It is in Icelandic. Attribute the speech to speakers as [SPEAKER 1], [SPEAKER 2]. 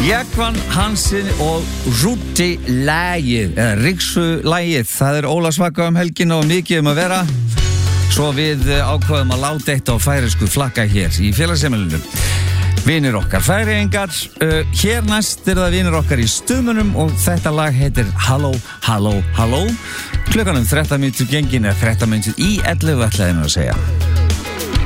[SPEAKER 1] Jakvan Hansen og Rúti lagið, eða Riksu lagið. Það Ólavsvaka helgin og mikið að vera. Svo við ákvaðum að láta eitt á færisku flakka hér í félagsheimilinu. Vinir okkar færingar. Hér næst það vinir okkar í Stuðmönnum og þetta lag heitir Halló, Halló, Halló. Klukkan 13 mínútur gengin eða 13 mínútur í 11 ætlaði mér að segja.